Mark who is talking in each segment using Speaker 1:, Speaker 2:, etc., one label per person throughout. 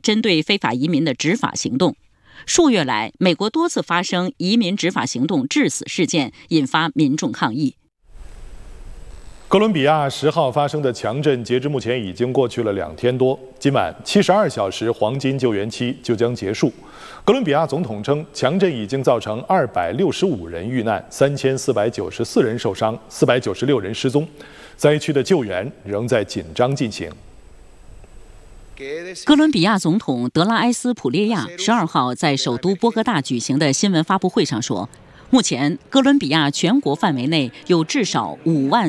Speaker 1: 针对非法移民的执法行动。数月来，美国多次发生移民执法行动致死事件，引发民众抗议。
Speaker 2: 哥伦比亚10号发生的强震，截至目前已经过去了2天多。今晚72小时黄金救援期就将结束。哥伦比亚总统称，强震已经造成265人遇难，3494人受伤，496人失踪。灾区的救援仍在紧张进行。
Speaker 1: 哥伦比亚总统德拉埃斯普列亚12号在首都波哥大举行的新闻发布会上说，目前，哥伦比亚全国范围内有至少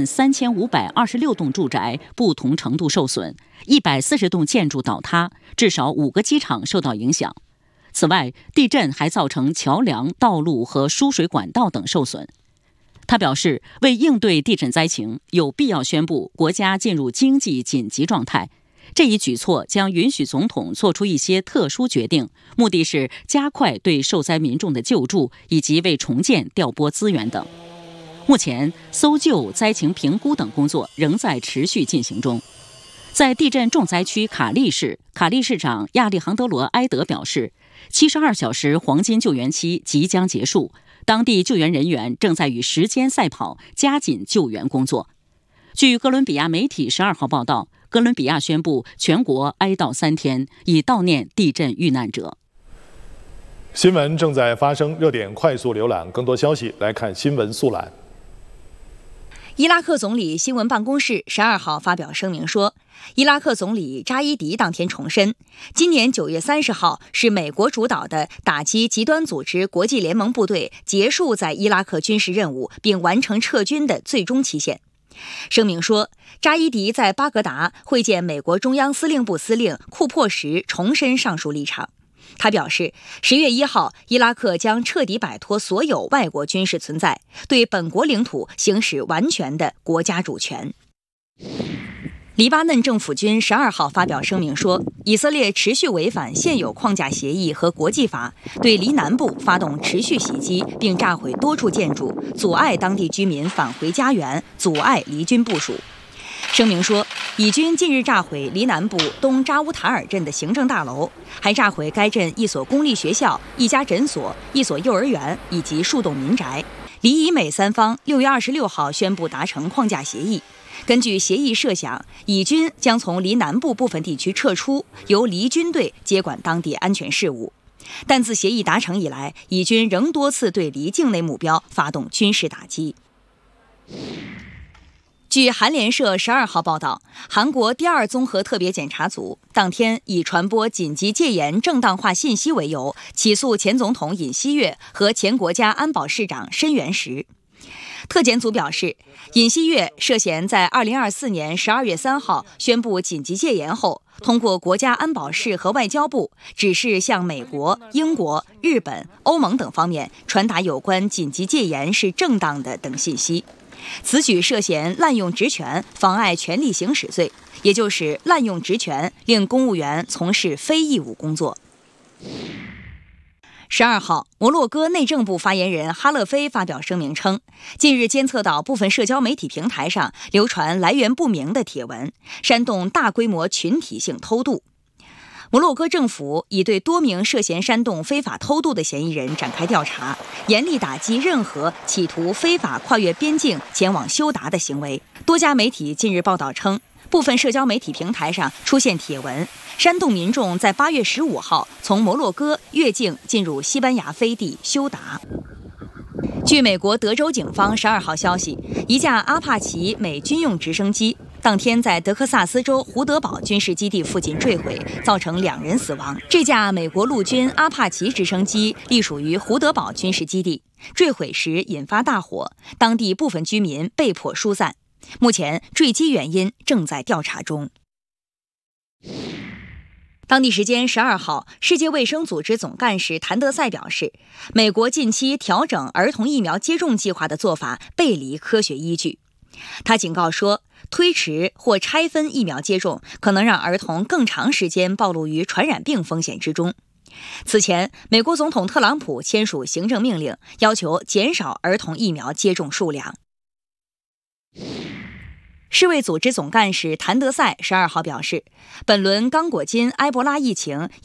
Speaker 1: 53526栋住宅不同程度受损，140栋建筑倒塌，至少5个机场受到影响。此外，地震还造成桥梁、道路和输水管道等受损。他表示，为应对地震灾情，有必要宣布国家进入经济紧急状态。这一举措将允许总统做出一些特殊决定，目的是加快对受灾民众的救助，以及为重建调拨资源等。目前，搜救、灾情评估等工作仍在持续进行中。在地震重灾区卡利市，卡利市长亚历杭德罗·埃德表示，72小时黄金救援期即将结束，当地救援人员正在与时间赛跑，加紧救援工作。据哥伦比亚媒体12号报道，哥伦比亚宣布全国哀悼3天，以悼念地震遇难者。
Speaker 2: 新闻正在发生，热点快速浏览，更多消息来看新闻速览。
Speaker 3: 伊拉克总理新闻办公室12号发表声明说，伊拉克总理扎伊迪当天重申，今年9月30号是美国主导的打击极端组织国际联盟部队结束在伊拉克军事任务并完成撤军的最终期限。声明说，扎伊迪在巴格达会见美国中央司令部司令库珀时重申上述立场。他表示，10月1号，伊拉克将彻底摆脱所有外国军事存在，对本国领土行使完全的国家主权。黎巴嫩政府军12号发表声明说，以色列持续违反现有框架协议和国际法，对黎南部发动持续袭击，并炸毁多处建筑，阻碍当地居民返回家园，阻碍黎军部署。声明说，以军近日炸毁黎南部东扎乌塔尔镇的行政大楼，还炸毁该镇一所公立学校、一家诊所、一所幼儿园以及数栋民宅。黎以美三方6月26号宣布达成框架协议。根据协议设想，以军将从黎南部部分地区撤出，由黎军队接管当地安全事务。但自协议达成以来，以军仍多次对黎境内目标发动军事打击。据韩联社12号报道，韩国第2综合特别检察组当天以传播紧急戒严正当化信息为由，起诉前总统尹锡悦和前国家安保市长申元实。特检组表示，尹锡悦涉嫌在2024年12月3号宣布紧急戒严后，通过国家安保室和外交部指示向美国、英国、日本、欧盟等方面传达有关紧急戒严是正当的等信息。此举涉嫌滥用职权、妨碍权力行使罪，也就是滥用职权令公务员从事非义务工作。12号，摩洛哥内政部发言人哈勒菲发表声明称，近日监测到部分社交媒体平台上流传来源不明的帖文，煽动大规模群体性偷渡。摩洛哥政府已对多名涉嫌煽动非法偷渡的嫌疑人展开调查，严厉打击任何企图非法跨越边境前往休达的行为。多家媒体近日报道称，部分社交媒体平台上出现帖文，煽动民众在8月15号从摩洛哥越境进入西班牙飞地休达。据美国德州警方12号消息，一架阿帕奇美军用直升机当天在德克萨斯州胡德堡军事基地附近坠毁，造成2人死亡。这架美国陆军阿帕奇直升机隶属于胡德堡军事基地，坠毁时引发大火，当地部分居民被迫疏散。目前坠机原因正在调查中。当地时间12号，世界卫生组织总干事谭德赛表示，美国近期调整儿童疫苗接种计划的做法背离科学依据。他警告说，推迟或拆分疫苗接种可能让儿童更长时间暴露于传染病风险之中。此前，美国总统特朗普签署行政命令，要求减少儿童疫苗接种数量。世卫组织总干事谭德赛12号表示，本轮刚果金埃博拉疫情